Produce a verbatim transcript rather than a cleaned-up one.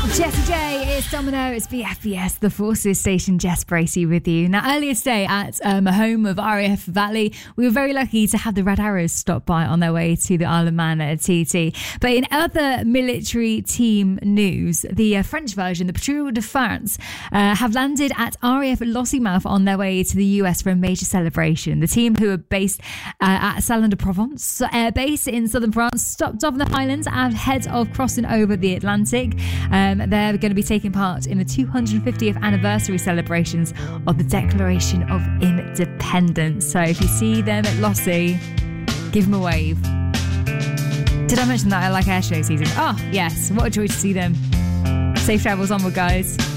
Jessie J, it's Domino, it's B F B S, the Forces Station. Jess Bracey with you. Now, earlier today at um, home of R A F Valley, we were very lucky to have the Red Arrows stop by on their way to the Isle of Man at T T. But in other military team news, the uh, French version, the Patrouille de France, uh, have landed at R A F Lossiemouth on their way to the U S for a major celebration. The team, who are based uh, at Salon de Provence Air Base in southern France, stopped off in the Highlands ahead of crossing over the Atlantic. Um, they're going to be taking part in the two hundred fiftieth anniversary celebrations of the Declaration of Independence. So if you see them at Lossie, give them a wave. Did I mention that I like air show season? Oh, yes. What a joy to see them. Safe travels onward, guys.